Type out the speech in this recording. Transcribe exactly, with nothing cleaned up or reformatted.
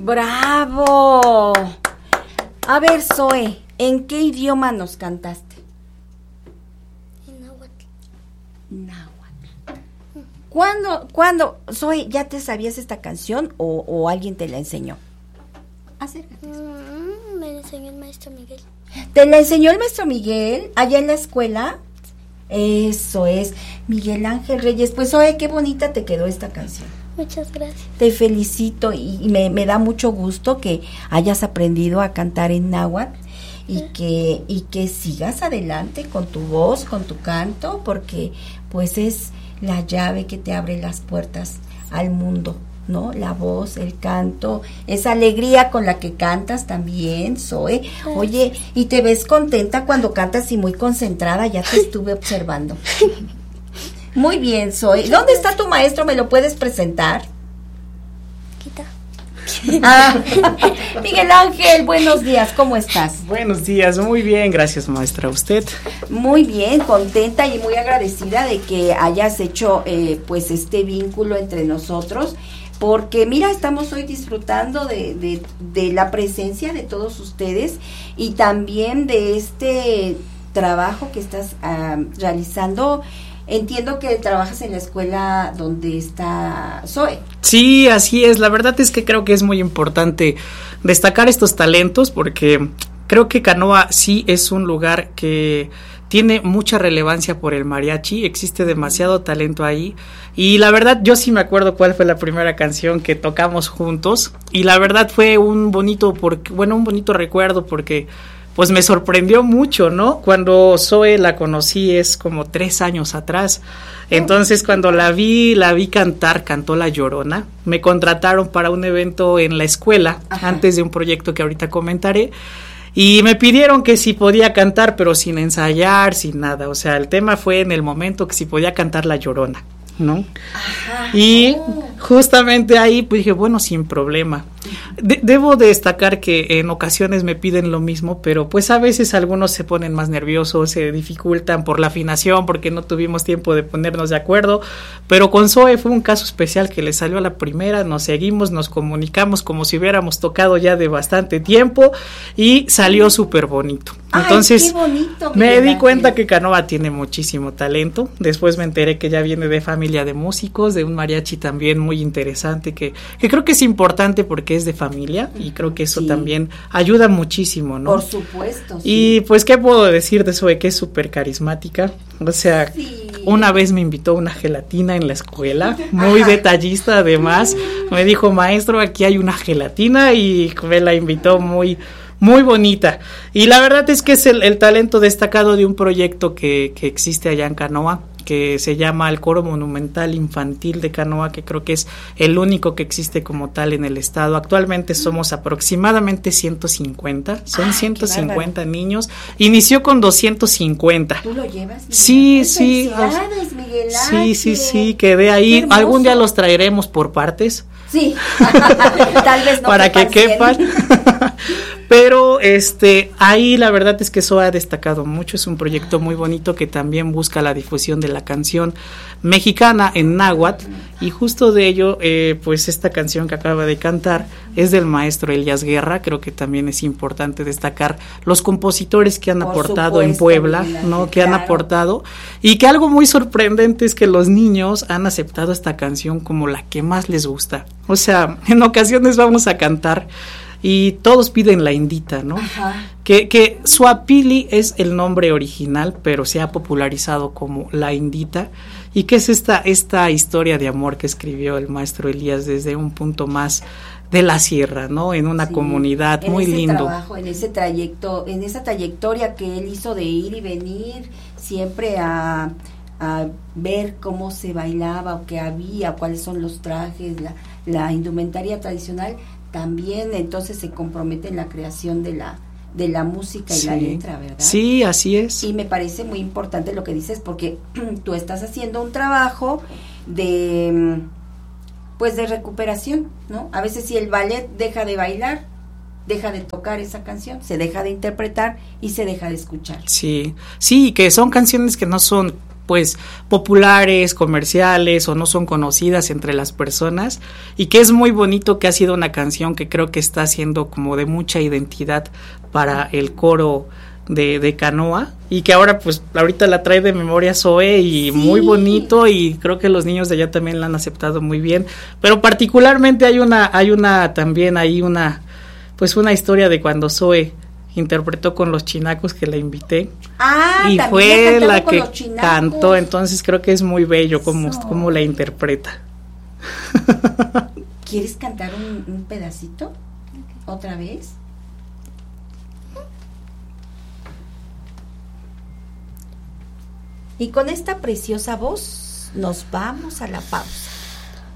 ¡Bravo! A ver, Zoe, ¿en qué idioma nos cantaste? En náhuatl. Náhuatl. ¿Cuándo, cuándo, Zoe, ya te sabías esta canción o, o alguien te la enseñó? Acércate. Mm, me la enseñó el maestro Miguel. ¿Te la enseñó el maestro Miguel allá en la escuela? Eso es, Miguel Ángel Reyes. Pues, Zoe, qué bonita te quedó esta canción. Muchas gracias. Te felicito y, y me, me da mucho gusto que hayas aprendido a cantar en náhuatl y Sí. que y que sigas adelante con tu voz, con tu canto, porque pues es la llave que te abre las puertas al mundo, ¿no? La voz, el canto, esa alegría con la que cantas también, Zoe. Oye, y te ves contenta cuando cantas y muy concentrada, ya te estuve observando. Muy bien, Zoe. ¿Dónde está tu maestro? ¿Me lo puedes presentar? Quita. Ah, Miguel Ángel, buenos días, ¿cómo estás? Buenos días, muy bien, gracias maestra, ¿usted? Muy bien, contenta y muy agradecida de que hayas hecho eh, pues este vínculo entre nosotros, porque mira, estamos hoy disfrutando de, de, de la presencia de todos ustedes y también de este trabajo que estás uh, realizando. Entiendo que trabajas en la escuela donde está Zoe. Sí, así es, la verdad es que creo que es muy importante destacar estos talentos porque creo que Canoa sí es un lugar que tiene mucha relevancia por el mariachi, existe demasiado talento ahí y la verdad yo sí me acuerdo cuál fue la primera canción que tocamos juntos y la verdad fue un bonito, porque, bueno, un bonito recuerdo porque pues me sorprendió mucho, ¿no? Cuando Zoe la conocí es como tres años atrás. Entonces, cuando la vi, la vi cantar, cantó La Llorona. Me contrataron para un evento en la escuela, Ajá. antes de un proyecto que ahorita comentaré. Y me pidieron que si podía cantar, pero sin ensayar, sin nada. O sea, el tema fue en el momento que si podía cantar La Llorona, ¿no? Ajá. Y oh. justamente ahí pues dije, bueno, sin problema. De- debo destacar que en ocasiones me piden lo mismo, pero pues a veces algunos se ponen más nerviosos, se dificultan por la afinación, porque no tuvimos tiempo de ponernos de acuerdo, pero con Zoe fue un caso especial que le salió a la primera, nos seguimos, nos comunicamos como si hubiéramos tocado ya de bastante tiempo y salió súper bonito. Entonces, Ay, qué bonito, me di Ángel. cuenta que Canoa tiene muchísimo talento. Después me enteré que ya viene de familia de músicos, de un mariachi también muy interesante, que, que creo que es importante porque es de familia y creo que eso Sí. también ayuda muchísimo, ¿no? Por supuesto. Y Sí. pues, ¿qué puedo decir de eso? De que es súper carismática. O sea, Sí. una vez me invitó a una gelatina en la escuela, muy Ajá. detallista además. Me dijo, maestro, aquí hay una gelatina y me la invitó muy... muy bonita, y la verdad es que es el, el talento destacado de un proyecto que, que existe allá en Canoa, que se llama el Coro Monumental Infantil de Canoa, que creo que es el único que existe como tal en el estado. Actualmente somos aproximadamente ciento cincuenta, son Ay, ciento cincuenta niños, inició con doscientos cincuenta. ¿Tú lo llevas? Miguel? Sí, sí, Felicidades, Miguel sí, Ángel. sí, sí, quedé ahí, algún día los traeremos por partes. Sí, tal vez no para que quepan. Pero este ahí la verdad es que eso ha destacado mucho, es un proyecto muy bonito que también busca la difusión de la canción mexicana en náhuatl y justo de ello eh, pues esta canción que acaba de cantar es del maestro Elías Guerra. Creo que también es importante destacar los compositores que han Por aportado supuesto, en Puebla, Miguel, ¿no? Que claro. han aportado y que algo muy sorprendente es que los niños han aceptado esta canción como la que más les gusta. O sea, en ocasiones vamos a cantar y todos piden la indita, ¿no? Ajá. Que, que Suapili es el nombre original, pero se ha popularizado como la indita, y que es esta, esta historia de amor que escribió el maestro Elías desde un punto más de la sierra, ¿no? En una Sí, comunidad en muy ese lindo. Trabajo, en ese trayecto, en esa trayectoria que él hizo de ir y venir siempre a, a ver cómo se bailaba o qué había, cuáles son los trajes, la, la indumentaria tradicional. También entonces se compromete en la creación de la de la música y Sí. la letra, ¿verdad? Sí, así es. Y me parece muy importante lo que dices porque tú estás haciendo un trabajo de pues de recuperación, ¿no? A veces si el ballet deja de bailar, deja de tocar esa canción, se deja de interpretar y se deja de escuchar. Sí, sí, que son canciones que no son pues populares, comerciales o no son conocidas entre las personas, y que es muy bonito que ha sido una canción que creo que está siendo como de mucha identidad para el coro de, de Canoa, y que ahora pues ahorita la trae de memoria Zoe y sí. Muy bonito, y creo que los niños de allá también la han aceptado muy bien, pero particularmente hay una, hay una también hay una pues una historia de cuando Zoe interpretó con los Chinacos, que la invité, ah, y fue la que cantó, entonces creo que es muy bello cómo, cómo la interpreta. ¿Quieres cantar un, un pedacito? ¿Otra vez? Y con esta preciosa voz nos vamos a la pausa.